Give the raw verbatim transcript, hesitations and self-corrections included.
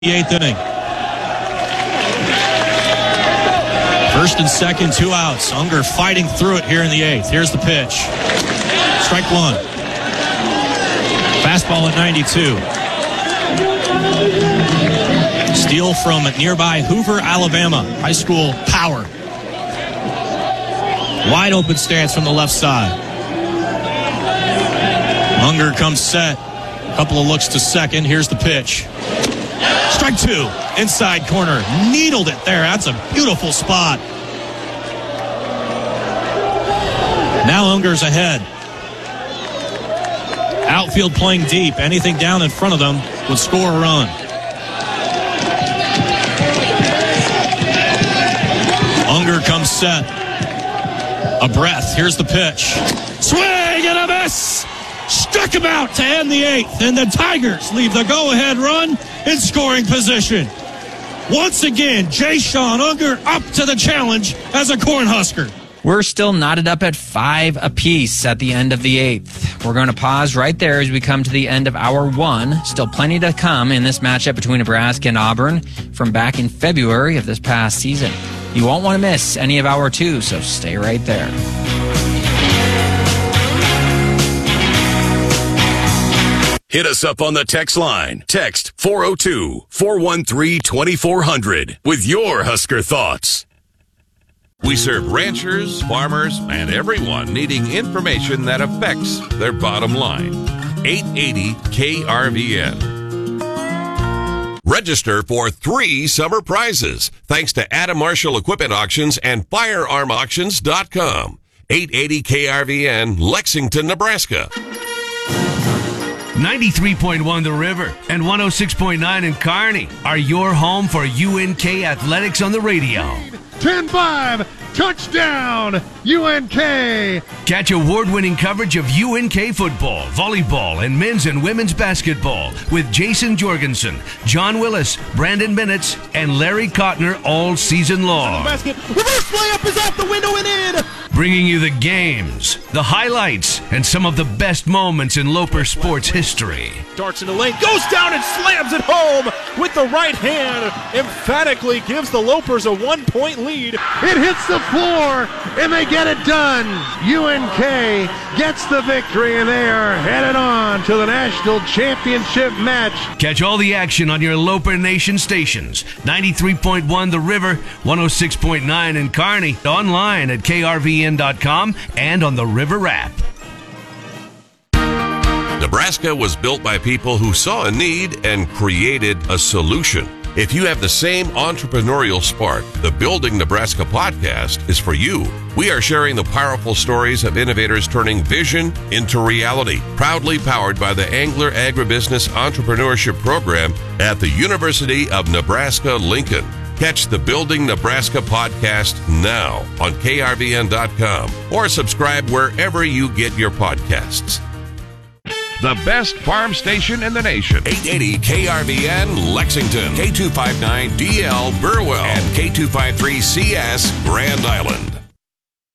the eighth inning. First and second, two outs. Unger fighting through it here in the eighth. Here's the pitch. Strike one. Fastball at ninety-two. Steal from nearby Hoover, Alabama. High school power. Wide open stance from the left side. Unger comes set. A couple of looks to second. Here's the pitch. Strike two. Inside corner. Needled it there. That's a beautiful spot. Now Unger's ahead. Outfield playing deep. Anything down in front of them would score a run. Unger comes set. A breath. Here's the pitch. Swing and a miss. Struck him out to end the eighth, and the Tigers leave the go-ahead run in scoring position. Once again, Jaysean Unger up to the challenge as a Cornhusker. We're still knotted up at five apiece at the end of the eighth. We're going to pause right there as we come to the end of hour one. Still plenty to come in this matchup between Nebraska and Auburn from back in February of this past season. You won't want to miss any of hour two, so stay right there. Hit us up on the text line. Text four oh two, four one three, two four zero zero with your Husker thoughts. We serve ranchers, farmers, and everyone needing information that affects their bottom line. eight eighty K R V N. Register for three summer prizes thanks to Adam Marshall Equipment Auctions and firearm auctions dot com. eight eighty K R V N, Lexington, Nebraska. ninety-three point one The River and one oh six point nine in Kearney are your home for U N K Athletics on the radio. ten five, touchdown, U N K. Catch award-winning coverage of U N K football, volleyball, and men's and women's basketball with Jason Jorgensen, John Willis, Brandon Bennett, and Larry Kottner all season long. Basket. Reverse layup is out the window and in. Bringing you the games, the highlights, and some of the best moments in Loper sports history. Darts in the lane, goes down and slams it home with the right hand. Emphatically gives the Lopers a one-point lead. It hits the floor, and they get it done. U N K gets the victory, and they are headed on to the national championship match. Catch all the action on your Loper Nation stations. ninety-three point one The River, one oh six point nine in Kearney, online at K R V N dot com and on the River app. Nebraska was built by people who saw a need and created a solution. If you have the same entrepreneurial spark, the Building Nebraska podcast is for you. We are sharing the powerful stories of innovators turning vision into reality. Proudly powered by the Angler Agribusiness Entrepreneurship Program at the University of Nebraska-Lincoln. Catch the Building Nebraska podcast now on K R V N dot com or subscribe wherever you get your podcasts. The best farm station in the nation. eight eighty K R V N Lexington, K two fifty-nine D L Burwell, and K two fifty-three C S Grand Island.